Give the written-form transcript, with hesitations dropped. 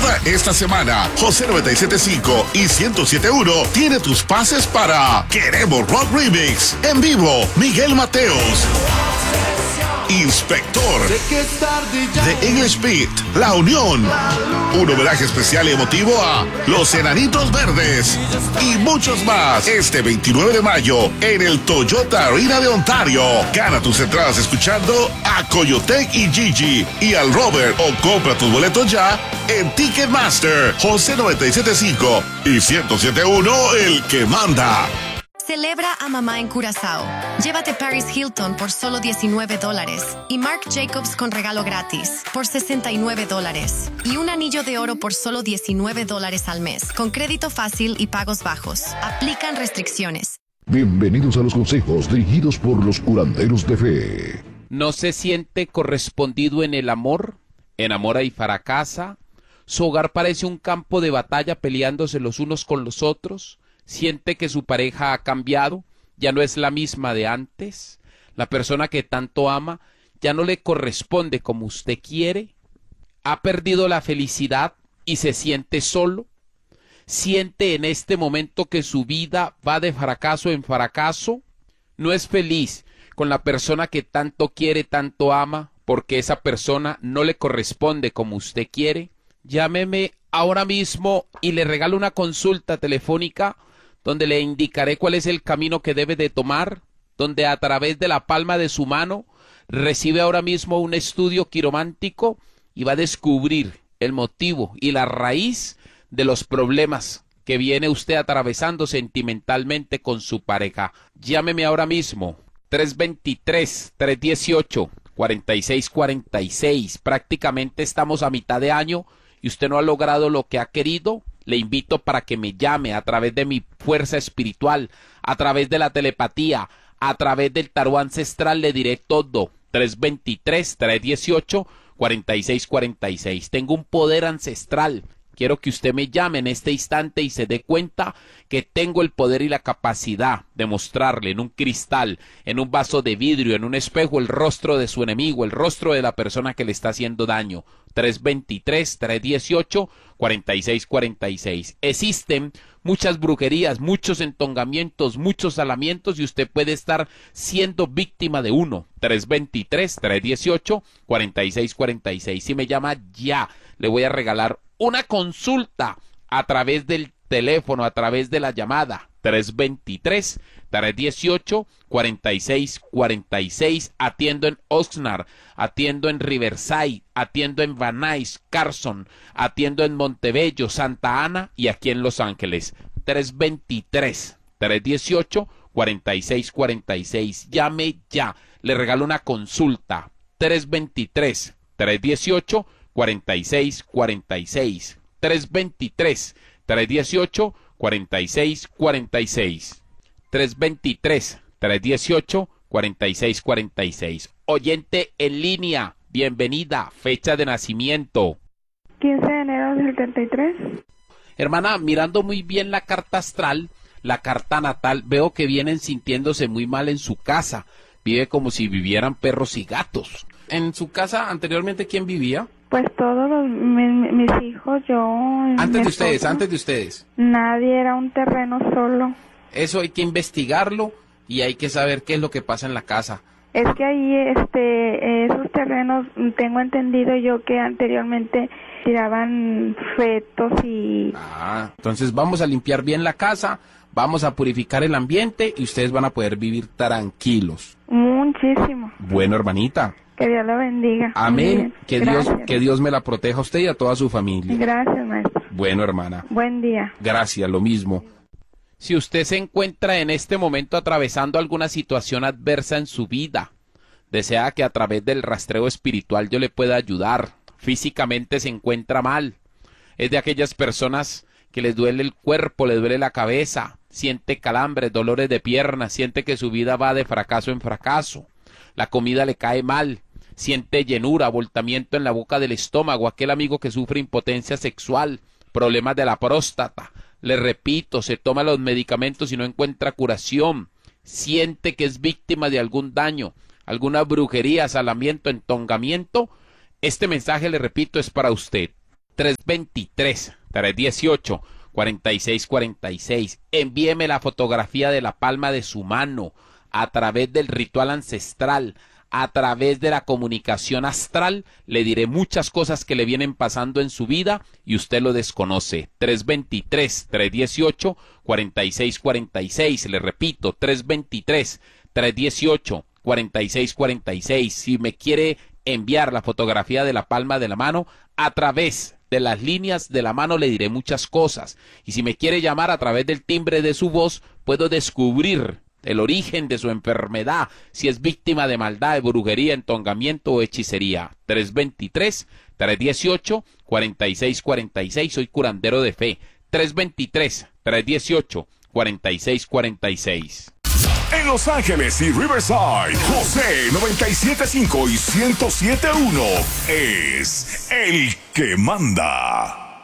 Toda esta semana, José 97.5 y 107.1 tiene tus pases para Queremos Rock Remix. En vivo, Miguel Mateos. Inspector, The English Beat, La Unión, un homenaje especial y emotivo a Los Enanitos Verdes y muchos más este 29 de mayo en el Toyota Arena de Ontario. Gana tus entradas escuchando a Coyotec y Gigi y al Robert o compra tus boletos ya en Ticketmaster. José 97.5 y 107.1, el que manda. Celebra a mamá en Curazao. Llévate Paris Hilton por solo $19 y Marc Jacobs con regalo gratis por $69 y un anillo de oro por solo $19 al mes con crédito fácil y pagos bajos. Aplican restricciones. Bienvenidos a los consejos dirigidos por los curanderos de fe. ¿No se siente correspondido en el amor? ¿Enamora y fracasa? ¿Su hogar parece un campo de batalla peleándose los unos con los otros? ¿Siente que su pareja ha cambiado? ¿Ya no es la misma de antes? ¿La persona que tanto ama ya no le corresponde como usted quiere? ¿Ha perdido la felicidad y se siente solo? ¿Siente en este momento que su vida va de fracaso en fracaso? ¿No es feliz con la persona que tanto quiere, tanto ama, porque esa persona no le corresponde como usted quiere? Llámeme ahora mismo y le regalo una consulta telefónica donde le indicaré cuál es el camino que debe de tomar, donde a través de la palma de su mano recibe ahora mismo un estudio quiromántico y va a descubrir el motivo y la raíz de los problemas que viene usted atravesando sentimentalmente con su pareja. Llámeme ahora mismo, 323-318-4646. Prácticamente estamos a mitad de año y usted no ha logrado lo que ha querido. Le invito para que me llame a través de mi fuerza espiritual, a través de la telepatía, a través del tarot ancestral. Le diré todo. 323-318-4646. Tengo un poder ancestral. Quiero que usted me llame en este instante y se dé cuenta que tengo el poder y la capacidad de mostrarle en un cristal, en un vaso de vidrio, en un espejo, el rostro de su enemigo, el rostro de la persona que le está haciendo daño. 323-318-4646. Existen muchas brujerías, muchos entongamientos, muchos salamientos y usted puede estar siendo víctima de uno. 323-318-4646. Si me llama ya, le voy a regalar una consulta a través del teléfono, a través de la llamada. 323-318-4646. Atiendo en Oxnard, atiendo en Riverside, atiendo en Van Nuys, Carson, atiendo en Montebello, Santa Ana y aquí en Los Ángeles. 323-318-4646. Llame ya, le regalo una consulta. 323-318-4646. 323-318-4646. 323-318-4646. Oyente en línea, bienvenida. Fecha de nacimiento: 15 de enero del 73. Hermana, mirando muy bien la carta astral, la carta natal, veo que vienen sintiéndose muy mal en su casa. Vive como si vivieran perros y gatos. ¿En su casa anteriormente quién vivía? Pues todos mis hijos, yo... Antes de ustedes. Nadie, era un terreno solo. Eso hay que investigarlo y hay que saber qué es lo que pasa en la casa. Es que ahí, esos terrenos, tengo entendido yo que anteriormente tiraban fetos y... Entonces vamos a limpiar bien la casa, vamos a purificar el ambiente y ustedes van a poder vivir tranquilos. Muchísimo. Bueno, hermanita. Que Dios la bendiga. Amén. Que Dios me la proteja a usted y a toda su familia. Gracias, maestro. Bueno, hermana. Buen día. Gracias, lo mismo. Si usted se encuentra en este momento atravesando alguna situación adversa en su vida, desea que a través del rastreo espiritual yo le pueda ayudar. Físicamente se encuentra mal. Es de aquellas personas que les duele el cuerpo, le duele la cabeza, siente calambres, dolores de piernas, siente que su vida va de fracaso en fracaso. La comida le cae mal. Siente llenura, abultamiento en la boca del estómago, aquel amigo que sufre impotencia sexual, problemas de la próstata. Le repito, se toma los medicamentos y no encuentra curación. Siente que es víctima de algún daño, alguna brujería, salamiento, entongamiento. Este mensaje, le repito, es para usted. 323-318-4646. Envíeme la fotografía de la palma de su mano a través del ritual ancestral, a través de la comunicación astral. Le diré muchas cosas que le vienen pasando en su vida y usted lo desconoce. 323-318-4646. Le repito, 323-318-4646. Si me quiere enviar la fotografía de la palma de la mano a través de las líneas de la mano, le diré muchas cosas. Y si me quiere llamar a través del timbre de su voz, puedo descubrir el origen de su enfermedad, si es víctima de maldad, de brujería, entongamiento o hechicería. 323-318-4646. Soy curandero de fe. 323-318-4646. En Los Ángeles y Riverside, José 97.5 y 107.1 es el que manda.